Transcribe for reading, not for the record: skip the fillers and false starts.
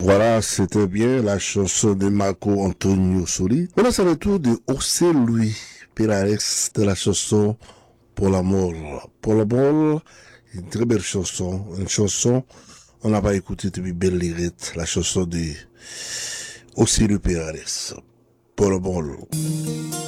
Voilà, c'était bien la chanson de Marco Antonio Soli. On a ça le tour de José Luis Perales de la chanson Pour l'amour. Pour l'amour, une très belle chanson. Une chanson, on n'a pas écouté depuis Belle Lirette, la chanson de José Luis Perales. Pour l'amour.